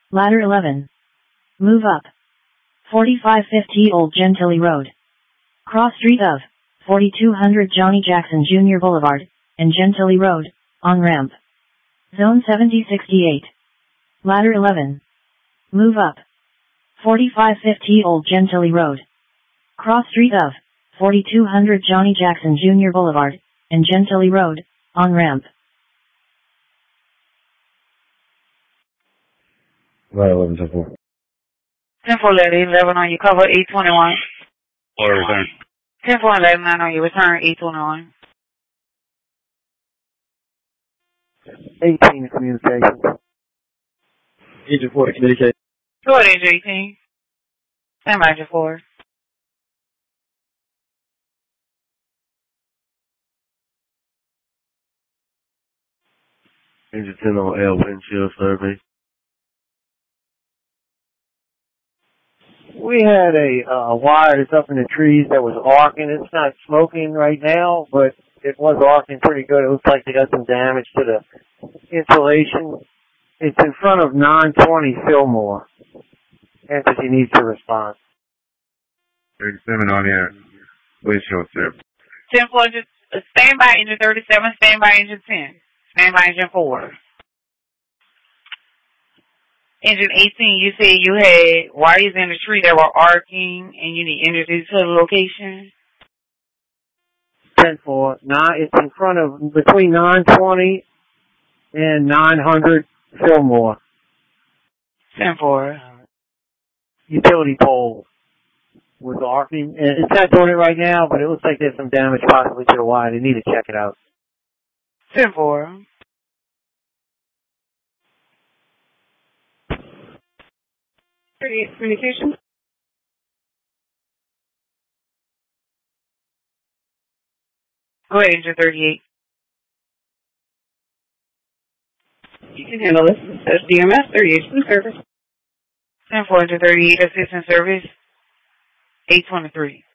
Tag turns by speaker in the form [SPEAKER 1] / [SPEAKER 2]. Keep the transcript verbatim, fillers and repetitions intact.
[SPEAKER 1] Ladder eleven. Move up. forty-five fifty Old Gentilly Road. Cross street of forty-two hundred Johnny Jackson Junior Boulevard and Gentilly Road, on ramp. Zone seventy sixty-eight. Ladder eleven. Move up. forty-five fifty Old Gentilly Road. Cross street of forty-two hundred Johnny Jackson Junior Boulevard and Gentilly Road, on ramp.
[SPEAKER 2] Ladder eleven, ten four.
[SPEAKER 3] ten four eleven on you, cover eight twenty-one.
[SPEAKER 2] Or return.
[SPEAKER 3] ten four eleven on you, return eight twenty-one.
[SPEAKER 4] eighteen communications.
[SPEAKER 2] Agent four to communicate.
[SPEAKER 3] Go ahead, Agent eighteen. Stand by, Agent four.
[SPEAKER 2] Agent ten on L windshield survey.
[SPEAKER 4] We had a uh, wire that's up in the trees that was arcing. It's not smoking right now, but it was arcing pretty good. It looks like they got some damage to the insulation. It's in front of nine twenty Fillmore. Entity needs to respond.
[SPEAKER 2] thirty-seven on air. Windshield survey.
[SPEAKER 3] ten four, stand by, Engine thirty-seven, stand by, Engine ten. Stand by, Engine four. Engine eighteen, you said you had wires in the tree that were arcing and you need energy to the location?
[SPEAKER 4] ten four. Nine, it's in front of, between nine twenty and nine hundred Fillmore.
[SPEAKER 3] ten four.
[SPEAKER 4] Utility pole was arcing. And it's not doing it right now, but it looks like there's some damage possibly to the wire. They need to check it out.
[SPEAKER 3] ten four. thirty-eight communication. Go ahead, Engine thirty-eight. You can handle this. That's D M S thirty-eight in service. ten four, Engine thirty-eight, assistant service eight twenty-three.